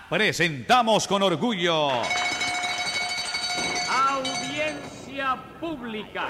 presentamos con orgullo Audiencia pública.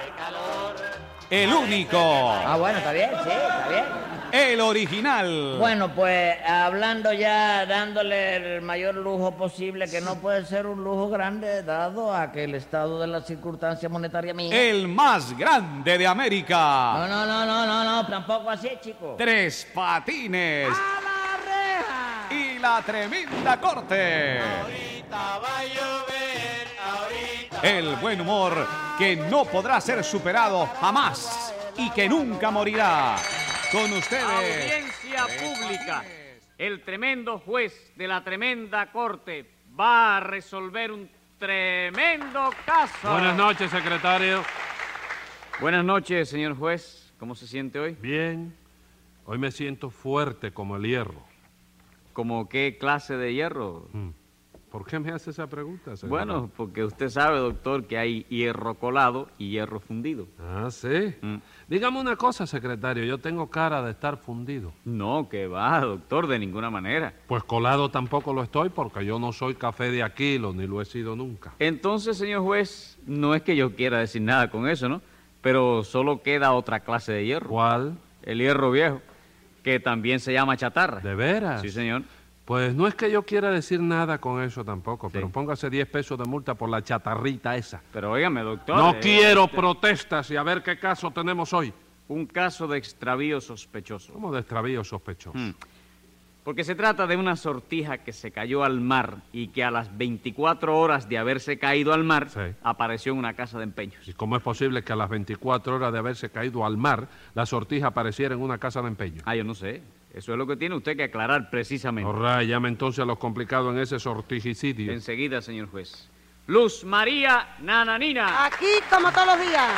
el único, Bueno, está bien, sí, está bien. el original. Bueno, pues hablando ya, dándole el mayor lujo posible, que no puede ser un lujo grande, dado a que el estado de la circunstancia monetaria mía... El más grande de América. No, tampoco así, chico. Tres Patines ¡A la reja! y la tremenda corte. Ahorita va a llover, ahorita. El buen humor que no podrá ser superado jamás y que nunca morirá. Con ustedes. Audiencia pública. El tremendo juez de la tremenda corte va a resolver un tremendo caso. Buenas noches, secretario. Buenas noches, señor juez. ¿Cómo se siente hoy? Bien. Hoy me siento fuerte como el hierro. ¿Cómo qué clase de hierro? ¿Por qué me hace esa pregunta, secretario? Bueno, porque usted sabe, doctor, que hay hierro colado y hierro fundido. Ah, ¿sí? Dígame una cosa, secretario. Yo tengo cara de estar fundido. No, que va, doctor, de ninguna manera. Pues colado tampoco lo estoy porque yo no soy café de Aquilo, ni lo he sido nunca. Entonces, señor juez, no es que yo quiera decir nada con eso, ¿no? Pero solo queda otra clase de hierro. ¿Cuál? El hierro viejo, que también se llama chatarra. ¿De veras? Sí, señor. Pues no es que yo quiera decir nada con eso tampoco, Sí. pero póngase 10 pesos de multa por la chatarrita esa. Pero óigame, doctor. No quiero protestas y a ver qué caso tenemos hoy. Un caso de extravío sospechoso. ¿Cómo de extravío sospechoso? Porque se trata de una sortija que se cayó al mar y que a las 24 horas de haberse caído al mar Sí. apareció en una casa de empeños. ¿Y cómo es posible que a las 24 horas de haberse caído al mar, la sortija apareciera en una casa de empeño? Ah, yo no sé. Eso es lo que tiene usted que aclarar precisamente. Orray, llame entonces a los complicados en ese sortijicidio. Enseguida, señor juez. Luz María Nananina, Aquí como todos los días.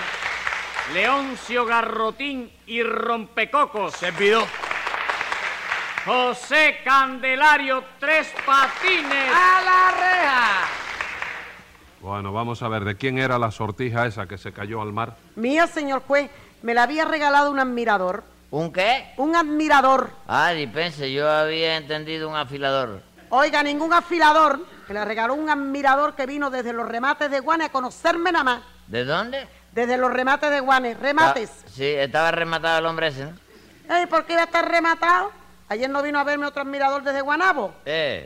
Leoncio Garrotín y Rompecocos, Servidor. José Candelario Tres Patines. ¡A la reja! Bueno, vamos a ver, ¿de quién era la sortija esa que se cayó al mar? Mía, señor juez, me la había regalado un admirador. ¿Un qué? Un admirador. Dispense, yo había entendido un afilador. Oiga, ningún afilador. Me la regaló un admirador que vino desde los remates de Guane a conocerme nada más. ¿De dónde? Desde los remates de Guane. Remates. Sí, estaba rematado el hombre ese, ¿no? Ey, ¿por qué iba a estar rematado? Ayer no vino a verme otro admirador desde Guanabo.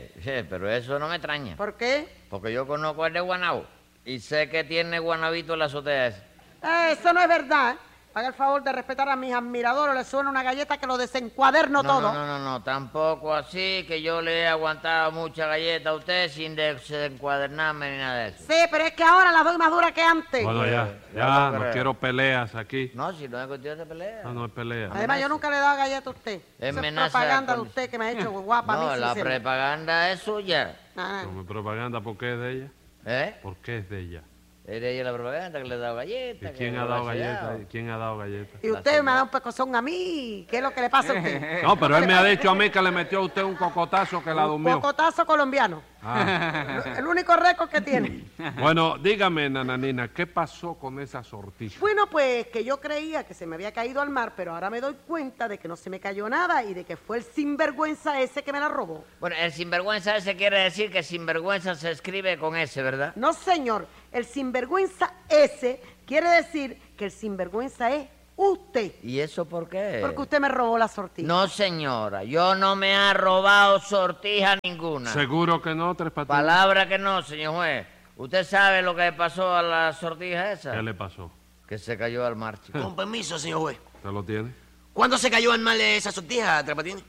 Pero eso no me extraña. ¿Por qué? Porque yo conozco al de Guanabo y sé que tiene guanabito en la azotea esa. Eso no es verdad. Haga el favor de respetar a mis admiradores. Le suena una galleta que lo desencuaderno todo. No, tampoco así, que yo le he aguantado mucha galleta a usted sin desencuadernarme ni nada de eso. Sí, pero es que ahora la doy más dura que antes. Bueno, ya ya, lo no creo. quiero peleas aquí. No, si no es cuestión de pelea. No es pelea. Además, yo nunca le he dado galleta a usted. Esa es Amenaza propaganda de con- usted que me ha hecho guapa. a No, mí, la sí, sí. propaganda es suya. Ah. Como propaganda, ¿por qué es de ella? ¿Eh? ¿Por qué es de ella? Es de ella la propaganda que le he dado ¿Y galletas. quién que ha le dado vaciado. galletas? ¿Quién ha dado galletas? Y usted me ha dado un pecozón a mí. ¿Qué es lo que le pasa a usted? No, pero él me ha dicho a mí que le metió a usted un cocotazo que la Un durmió. cocotazo colombiano. Ah. El único récord que tiene. Bueno, dígame, nananina, ¿qué pasó con esa sortija? Bueno, pues que yo creía que se me había caído al mar, pero ahora me doy cuenta de que no se me cayó nada y de que fue el sinvergüenza ese que me la robó. Bueno, el sinvergüenza ese quiere decir que sinvergüenza se escribe con S, ¿verdad? No, señor. El sinvergüenza ese quiere decir que el sinvergüenza es usted. ¿Y eso por qué? Porque usted me robó la sortija. No, señora, yo no me ha robado sortija ninguna. ¿Seguro que no, Tres Patines? Palabra que no, señor juez. ¿Usted sabe lo que pasó a la sortija esa? ¿Qué le pasó? Que se cayó al mar, chico. Con permiso, señor juez. ¿Usted lo tiene? ¿Cuándo se cayó al mar esa sortija, Tres Patines?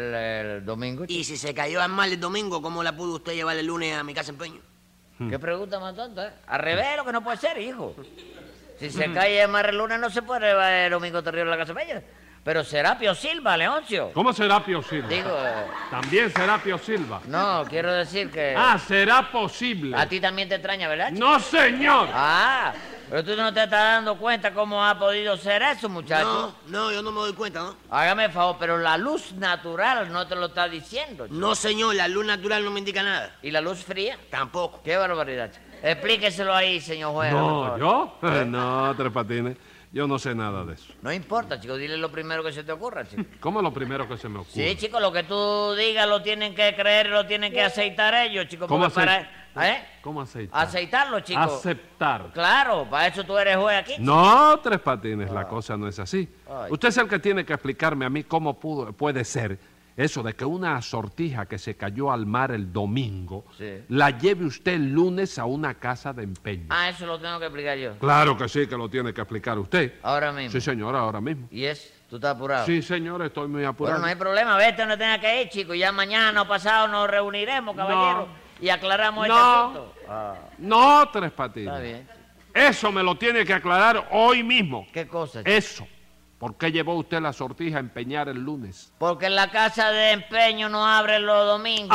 El domingo. Y si se cayó al mar el domingo, ¿cómo la pudo usted llevar el lunes a mi casa empeño? ¿Qué pregunta más tonta, eh? Al revés, lo que no puede ser, hijo. Si se cae el mar el lunes, no se puede llevar el domingo terrible a la casa bella. Pero será Pio Silva, Leoncio. ¿Cómo será Pio Silva? Digo, También será Pio Silva. no, quiero decir que... Ah, será posible. A ti también te extraña, ¿verdad, chico? No, señor. Ah, pero tú no te estás dando cuenta cómo ha podido ser eso, muchacho. No, yo no me doy cuenta, ¿no? Hágame el favor, pero la luz natural no te lo está diciendo, chico. No, señor, la luz natural no me indica nada. ¿Y la luz fría? Tampoco. Qué barbaridad, chico. Explíqueselo ahí, señor juez. por No, favor. ¿yo? No, Tres Patines. Yo no sé nada de eso. No importa, chico, dile lo primero que se te ocurra, chico. ¿Cómo es lo primero que se me ocurre? Sí, chico, lo que tú digas lo tienen que creer, lo tienen que aceitar ellos, chico. ¿Cómo porque ¿Cómo aceitar? Aceitarlo, chico. Aceptar. Claro, para eso tú eres juez aquí. No, Tres Patines, la cosa no es así. Ay. Usted es el que tiene que explicarme a mí cómo puede ser eso de que una sortija que se cayó al mar el domingo Sí. la lleve usted el lunes a una casa de empeño. Ah, eso lo tengo que explicar yo. Claro que sí, que lo tiene que explicar usted. Ahora mismo. Sí, señora, ahora mismo. ¿Y es? ¿Tú estás apurado? Sí, señor, estoy muy apurado. Bueno, no hay problema, vete donde tenga que ir, chico. Ya mañana o pasado nos reuniremos, caballero, y aclaramos este No. asunto. Ah, No, Tres Patines. está bien. Eso me lo tiene que aclarar hoy mismo. ¿Qué cosa, chico? Eso. ¿Por qué llevó usted la sortija a empeñar el lunes? Porque en la casa de empeño no abren los domingos,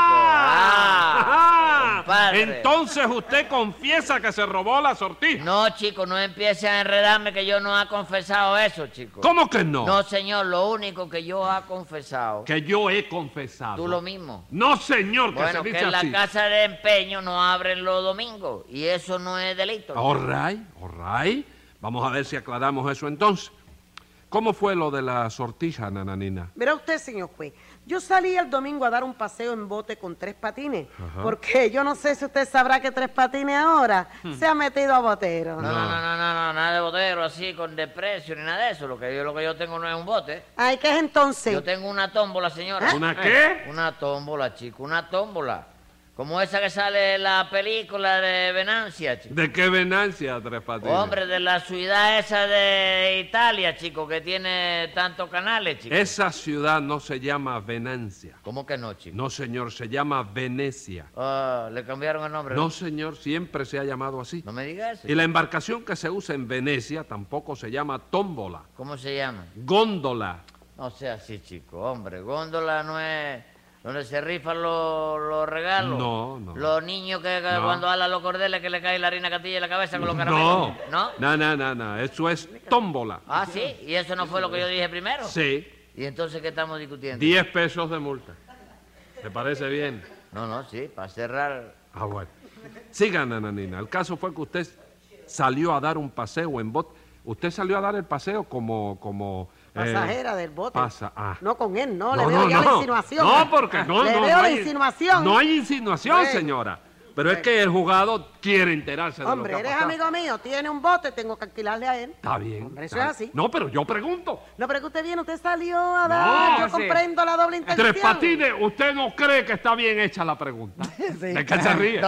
¡Ah! chico. Compadre. Entonces usted confiesa que se robó la sortija. No, chico, no empiece a enredarme que yo no he confesado eso, chico. ¿Cómo que no? No, señor, lo único que yo he confesado. Que yo he confesado. Tú lo mismo. No, señor, que Bueno, se que dice en la así. casa de empeño no abren los domingos y eso no es delito. All right. Vamos a ver si aclaramos eso entonces. ¿Cómo fue lo de la sortija, nananina? Verá usted, señor juez, yo salí el domingo a dar un paseo en bote con Tres Patines, Ajá. porque yo no sé si usted sabrá que Tres Patines ahora se ha metido a botero. No, nada de botero así con desprecio ni nada de eso. Lo que yo tengo no es un bote. Ay, ¿qué es entonces? Yo tengo una tómbola, señora. ¿Una qué? Una tómbola, chico, una tómbola. Como esa que sale en la película de Venancia, chico. ¿De qué venancia, Tres Patines? Hombre, de la ciudad esa de Italia, chico, que tiene tantos canales, chico. Esa ciudad no se llama Venancia. ¿Cómo que no, chico? No, señor, se llama Venecia. Ah, le cambiaron el nombre. No, señor, siempre se ha llamado así. No me digas eso. Y la embarcación que se usa en Venecia tampoco se llama tómbola, ¿Cómo se llama? góndola. No sea así, chico, hombre. Góndola no es donde se rifan los regalos. No. Los niños que No. cuando hablan los cordeles que le cae la harina Castilla en la cabeza con los caramelos. No. ¿No? No. Eso es tómbola. Ah, sí. ¿Y eso no fue lo que yo dije primero? Sí. ¿Y entonces qué estamos discutiendo? 10 pesos de multa. ¿Te parece bien? No, sí, para cerrar. Ah, bueno. Siga, nananina. El caso fue que usted salió a dar un paseo en bote. Usted salió a dar el paseo como Pasajera del bote. Ah. No con él, no, le veo ya la insinuación. No, porque no, Le no. veo no la hay- insinuación. No hay insinuación, Bueno. señora. Pero es que el juzgado quiere enterarse de Hombre, lo que ha eres pasado. amigo mío, tiene un bote, tengo que alquilarle a él. Está bien. Hombre, eso está es bien. así. No, pero yo pregunto. No, pero que usted viene, usted salió a dar, yo sí. comprendo la doble intención. Tres Patines, ¿usted no cree que está bien hecha la pregunta? ¿De qué se ríe?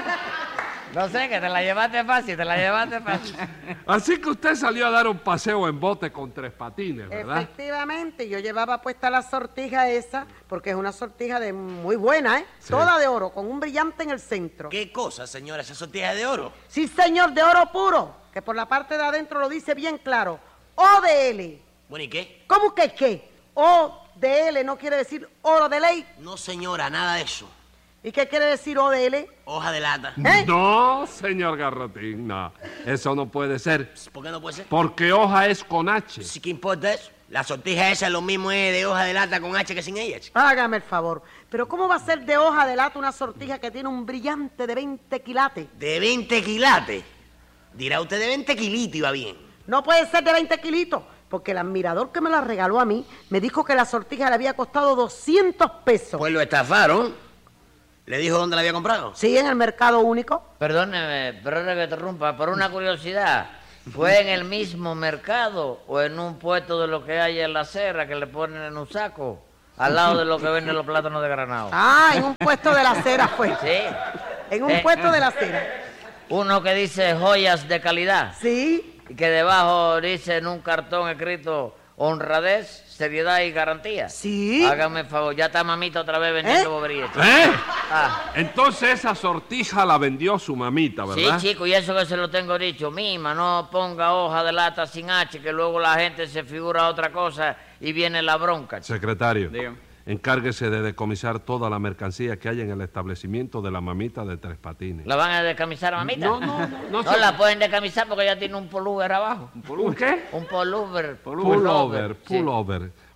No sé, que te la llevaste fácil, Así que usted salió a dar un paseo en bote con Tres Patines, ¿verdad? Efectivamente, yo llevaba puesta la sortija esa, porque es una sortija de muy buena, ¿eh? Sí. Toda de oro, con un brillante en el centro. ¿Qué cosa, señora? ¿Esa sortija de oro? Sí, señor, de oro puro, que por la parte de adentro lo dice bien claro. ODL. Bueno, ¿y qué? ¿Cómo que qué? ODL no quiere decir oro de ley. No, señora, nada de eso. ¿Y qué quiere decir ODL? Hoja de lata. ¿Eh? No, señor Garrotín, no. Eso no puede ser. ¿Por qué no puede ser? Porque hoja es con H. Sí, ¿qué importa eso? La sortija esa es lo mismo de hoja de lata con H que sin ella, chico. Hágame el favor. Pero ¿cómo va a ser de hoja de lata una sortija que tiene un brillante de 20 quilates? De 20 quilates. Dirá usted de 20 kilitos iba bien. No puede ser de 20 kilitos, porque el admirador que me la regaló a mí me dijo que la sortija le había costado 200 pesos. Pues lo estafaron. ¿Le dijo dónde la había comprado? Sí, en el mercado único. Perdóneme que te interrumpa, por una curiosidad. ¿Fue en el mismo mercado o en un puesto de lo que hay en la acera que le ponen en un saco? Al lado de lo que venden los plátanos de granado. Ah, en un puesto de la acera fue. Sí. En un puesto de la acera. Uno que dice joyas de calidad Sí. y que debajo dice en un cartón escrito honradez, seriedad y garantía. Sí. Hágame el favor, ya está mamita otra vez vendiendo boberías. ¿Eh? Ah. Entonces esa sortija la vendió su mamita, Sí, ¿verdad? chico, y eso que se lo tengo dicho. Mima, no ponga hoja de lata sin H, que luego la gente se figura otra cosa y viene la bronca. chico. Secretario, Dígame. encárguese de decomisar toda la mercancía que hay en el establecimiento de la mamita de Tres Patines. ¿La van a descamisar a mamita? No, No se- la pueden descamisar porque ya tiene un pullover abajo. ¿Un qué? Un pullover. Pullover, Sí. pullover.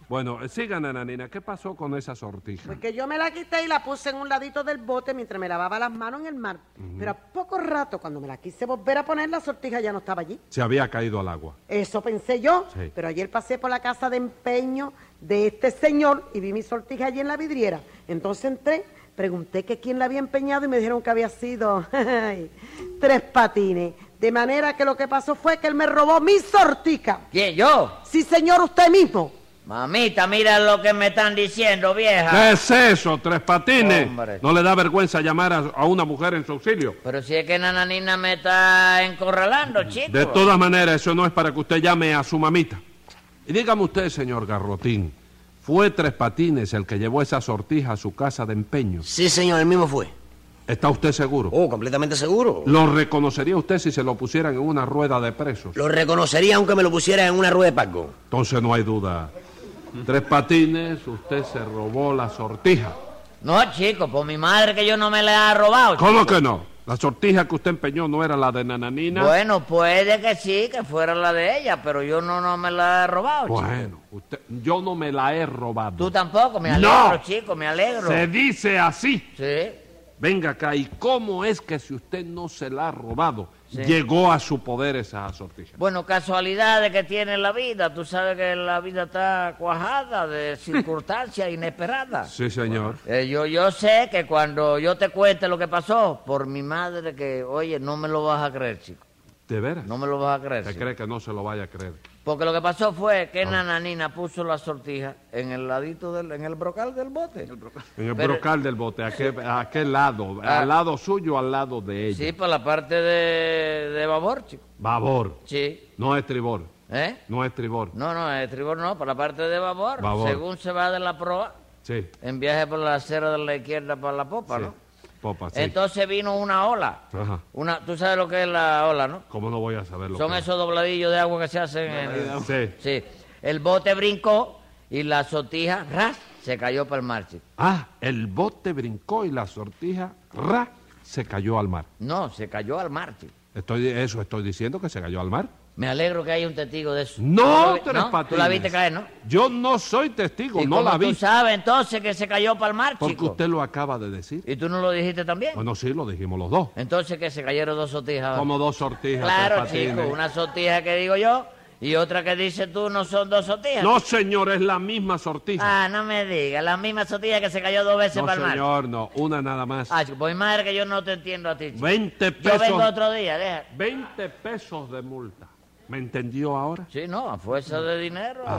Bueno, siga, Nananina, ¿qué pasó con esa sortija? Pues que yo me la quité y la puse en un ladito del bote mientras me lavaba las manos en el mar. Pero a poco rato, cuando me la quise volver a poner, la sortija ya no estaba allí. Se había caído al agua. Eso pensé yo. Sí. Pero ayer pasé por la casa de empeño de este señor y vi mi sortija allí en la vidriera. Entonces entré, pregunté que quién la había empeñado y me dijeron que había sido Tres Patines. De manera que lo que pasó fue que él me robó mi sortija. ¿Quién, yo? Sí, señor, usted mismo. Mamita, mira lo que me están diciendo, vieja. ¿Qué es eso, Tres Patines? Hombre. ¿No le da vergüenza llamar a una mujer en su auxilio? Pero si es que Nananina me está encorralando, chico. De todas maneras, eso no es para que usted llame a su mamita. Y dígame usted, señor Garrotín, ¿fue Tres Patines el que llevó esa sortija a su casa de empeño? Sí, señor, el mismo fue. ¿Está usted seguro? Oh, completamente seguro. ¿Lo reconocería usted si se lo pusieran en una rueda de presos? Lo reconocería aunque me lo pusiera en una rueda de Paco. Entonces no hay duda. Tres Patines, usted se robó la sortija. No, chico, por mi madre que yo no me la he robado. ¿Cómo chico. que no? La sortija que usted empeñó no era la de Nananina. Bueno, puede que sí, que fuera la de ella, pero yo no me la he robado, chico. Bueno, yo no me la he robado. Tú tampoco, me alegro, ¡No! chico, me alegro. Se dice así. Sí. Venga acá, ¿y cómo es que si usted no se la ha robado, Sí. llegó a su poder esa sortija? Bueno, casualidades que tiene la vida. Tú sabes que la vida está cuajada de circunstancias inesperadas. Sí, señor. Yo sé que cuando yo te cuente lo que pasó, por mi madre que, oye, no me lo vas a creer, chico. ¿De veras? No me lo vas a creer, ¿Usted chico. cree que no se lo vaya a creer? Porque lo que pasó fue que Ah. Nananina puso la sortija en el ladito en el brocal del bote. En el Pero- brocal del bote, ¿a qué lado? Ah. ¿Al lado suyo o al lado de ella? Sí, por la parte de babor, chico. Babor, Sí. no estribor. ¿Eh? No estribor. No, el tribor no, por la parte de babor. Babor. Según se va de la proa, Sí, en viaje por la acera de la izquierda para la popa, sí. ¿no? Popa, sí. Entonces vino una ola. Ajá. Tú sabes lo que es la ola, ¿no? ¿Cómo no voy a saber lo Son que es? esos dobladillos de agua que se hacen en... Sí. Sí. El bote brincó y la sortija, ras, se cayó para el mar, chico. Ah, el bote brincó y la sortija, se cayó al mar. No, se cayó al mar, chico. Estoy diciendo que se cayó al mar. Me alegro que haya un testigo de eso. No, ¿Tú lo vi- Tres ¿no? Patines. Tú la viste caer, ¿no? Yo no soy testigo, ¿Y no cómo la vi. tú sabes entonces que se cayó para el mar, Porque chico? usted lo acaba de decir. ¿Y tú no lo dijiste también? Bueno, sí, lo dijimos los dos. Entonces que se cayeron dos sortijas. Como dos sortijas. Claro, Tres Patines. chico, una sortija que digo yo y otra que dices tú no son dos sortijas. No, señor, es la misma sortija. Ah, no me digas, la misma sortija que se cayó dos veces No, para el mar. señor, no. Una nada más. Ah, chico, pues madre que yo no te entiendo a ti, chico. 20 Yo vengo pesos. otro día, deja. 20 pesos de multa. ¿Me entendió ahora? Sí, no, a fuerza de dinero. Ah.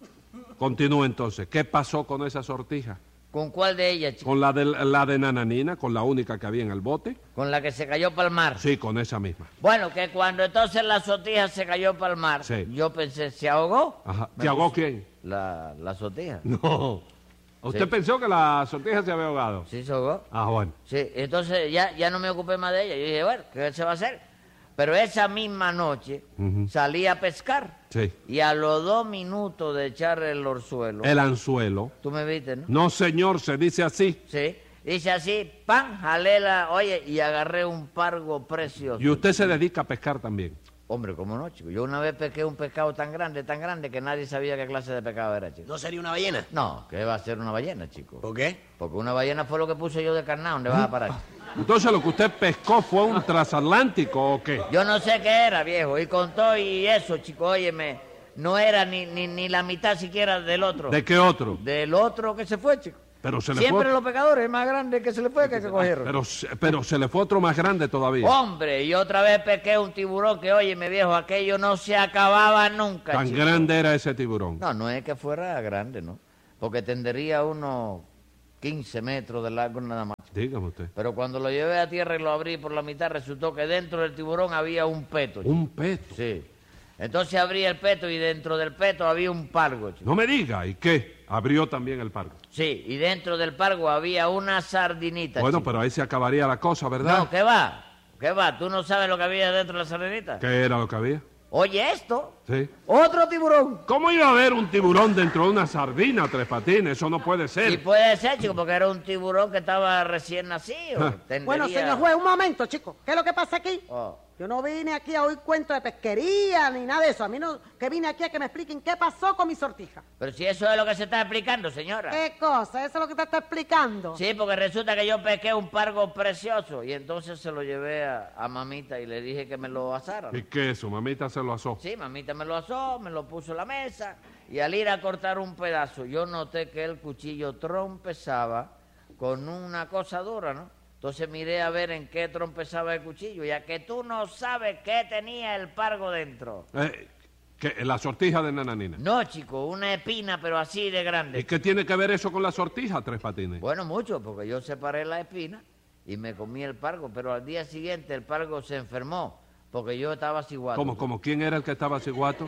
Continúe entonces. ¿Qué pasó con esa sortija? ¿Con cuál de ellas, chico? ¿Con la de Nananina, con la única que había en el bote? Con la que se cayó para el mar. Sí, con esa misma. Bueno, que cuando entonces la sortija se cayó para el mar, Sí. yo pensé, ¿se ahogó? Ajá. Me ¿Se ahogó puse- quién? La sortija. No. ¿Usted Sí. pensó que la sortija se había ahogado? ¿Sí se ahogó? Ah, bueno. Sí, entonces ya no me ocupé más de ella. Yo dije, bueno, ¿qué se va a hacer? Pero esa misma noche Ujú. salí a pescar Sí. y a los 2 minutos de echar el orzuelo, El anzuelo. tú me viste, ¿no? No, señor, se dice así. Sí, hice así, pan, jalé oye, y agarré un pargo precioso. Y usted se dedica a pescar también. Hombre, ¿cómo no, chico? Yo una vez pesqué un pescado tan grande, que nadie sabía qué clase de pescado era, chico. ¿No sería una ballena? No, ¿qué va a ser una ballena, chico? ¿Por qué? Porque una ballena fue lo que puse yo de carnal, ¿dónde vas a parar? Entonces, ¿lo que usted pescó fue un transatlántico o qué? Yo no sé qué era, viejo, y con todo y eso, chico, óyeme, no era ni la mitad siquiera del otro. ¿De qué otro? Del otro que se fue, chico. Pero se le Siempre fue... los pecadores es más grande que se le fue que cogieron. Pero se le fue otro más grande todavía. Hombre, y otra vez pesqué un tiburón que, óyeme, viejo, aquello no se acababa nunca, Tan chico. grande era ese tiburón. No es que fuera grande, ¿no? Porque tendría unos 15 metros de largo nada más. Dígame usted. Pero cuando lo llevé a tierra y lo abrí por la mitad, resultó que dentro del tiburón había un peto, chico. Un peto. Sí. Entonces abrí el peto y dentro del peto había un pargo, chico. No me diga. ¿Y qué? Abrió también el pargo. Sí, y dentro del pargo había una sardinita, Bueno, chico. pero ahí se acabaría la cosa, ¿verdad? No, ¿qué va? ¿Qué va? ¿Tú no sabes lo que había dentro de la sardinita? ¿Qué era lo que había? Oye esto, Sí. otro tiburón. ¿Cómo iba a haber un tiburón dentro de una sardina, Tres Patines? Eso no puede ser. Y puede ser, chico, porque era un tiburón que estaba recién nacido. Tendría- Bueno, señor juez, un momento, chico. ¿Qué es lo que pasa aquí? Oh. Yo no vine aquí a oír cuentos de pesquería ni nada de eso. A mí no, que vine aquí a que me expliquen qué pasó con mi sortija. Pero si eso es lo que se está explicando, señora. ¿Qué cosa? ¿Eso es lo que te está explicando? Sí, porque resulta que yo pesqué un pargo precioso y entonces se lo llevé a mamita y le dije que me lo asara. ¿Y qué? Su mamita se lo asó. Sí, mamita me lo asó, me lo puso en la mesa y al ir a cortar un pedazo yo noté que el cuchillo trompezaba con una cosa dura, ¿no? Entonces miré a ver en qué trompezaba el cuchillo, ya que tú no sabes qué tenía el pargo dentro. ¿Qué? ¿La sortija de Nananina? No, chico, una espina, pero así de ¿Y grande. qué tiene que ver eso con la sortija, Tres Patines? Bueno, mucho, porque yo separé la espina y me comí el pargo, pero al día siguiente el pargo se enfermó, porque yo estaba ciguato. ¿Cómo? ¿Quién era el que estaba ciguato?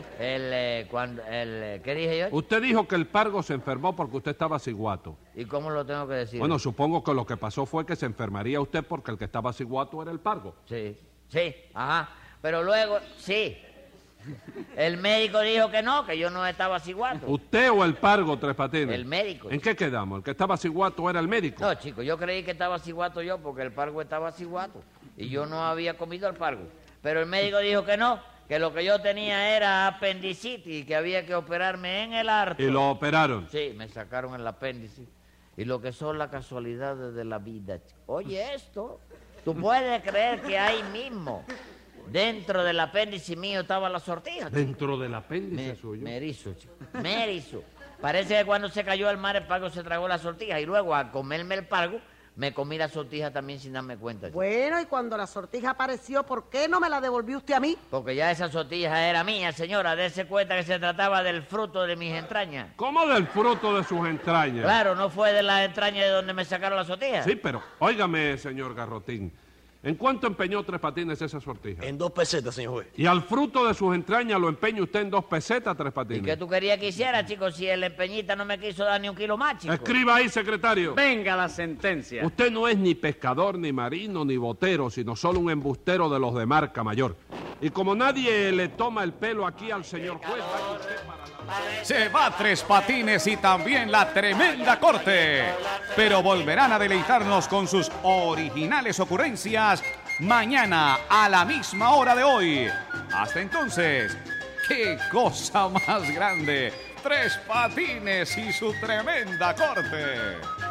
¿Qué dije yo? Usted dijo que el pargo se enfermó porque usted estaba ciguato. ¿Y cómo lo tengo que decir? Bueno, supongo que lo que pasó fue que se enfermaría usted porque el que estaba ciguato era el pargo. Sí, ajá. Pero luego, sí. El médico dijo que no, que yo no estaba ciguato. ¿Usted o el pargo, Tres Patines? El médico. ¿En qué quedamos? ¿El que estaba ciguato era el médico? No, chico, yo creí que estaba ciguato yo porque el pargo estaba ciguato y yo no había comido el pargo. Pero el médico dijo que no, que lo que yo tenía era apendicitis y que había que operarme en el harto. ¿Y lo operaron? Sí, me sacaron el apéndice. Y lo que son las casualidades de la vida, chico. Oye esto, ¿tú puedes creer que ahí mismo, dentro del apéndice mío, estaba la sortija? Chico? ¿Dentro del apéndice suyo? Me erizo, chico. Me erizo. Parece que cuando se cayó al mar el pargo se tragó la sortija y luego al comerme el pargo me comí la sortija también sin darme cuenta. Chico. Bueno, y cuando la sortija apareció, ¿por qué no me la devolvió usted a mí? Porque ya esa sortija era mía, señora. Dese cuenta que se trataba del fruto de mis entrañas. ¿Cómo del fruto de sus entrañas? Claro, no fue de las entrañas de donde me sacaron la sortija. Sí, pero óigame, señor Garrotín, ¿en cuánto empeñó Tres Patines esa sortija? En 2 pesetas, señor juez. Y al fruto de sus entrañas lo empeña usted en 2 pesetas, Tres ¿Y Patines. qué tú querías que hiciera, chico, si el empeñita no me quiso dar ni un kilo más, chico? Escriba ahí, secretario. Venga la sentencia. Usted no es ni pescador, ni marino, ni botero, sino solo un embustero de los de marca mayor. Y como nadie le toma el pelo aquí al señor juez, vaya usted para la... Se va Tres Patines y también la tremenda corte. Pero volverán a deleitarnos con sus originales ocurrencias mañana a la misma hora de hoy. Hasta entonces, ¡qué cosa más grande! Tres Patines y su tremenda corte.